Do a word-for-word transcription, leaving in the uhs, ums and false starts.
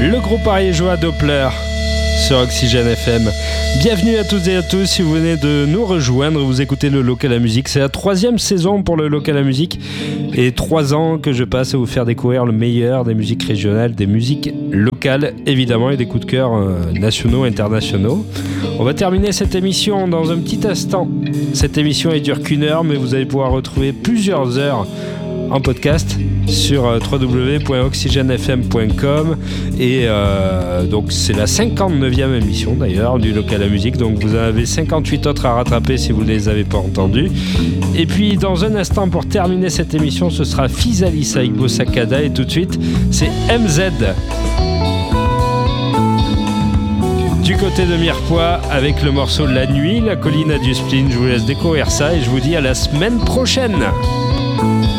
Le groupe ariégeois Doppler sur Oxygène F M. Bienvenue à toutes et à tous. Si vous venez de nous rejoindre, vous écoutez le Local à Musique. C'est la troisième saison pour le Local à Musique et trois ans que je passe à vous faire découvrir le meilleur des musiques régionales, des musiques locales évidemment et des coups de cœur euh, nationaux, internationaux. On va terminer cette émission dans un petit instant. Cette émission elle dure qu'une heure, mais vous allez pouvoir retrouver plusieurs heures en podcast sur w w w point oxygène f m point com et euh, donc c'est la cinquante-neuvième émission d'ailleurs du Local à Musique, donc vous avez cinquante-huit autres à rattraper si vous ne les avez pas entendus. Et puis dans un instant pour terminer cette émission, ce sera Physalis avec Bossakada et tout de suite c'est M Z du côté de Mirepoix avec le morceau La Nuit, la colline a du spleen. Je vous laisse découvrir ça et je vous dis à la semaine prochaine.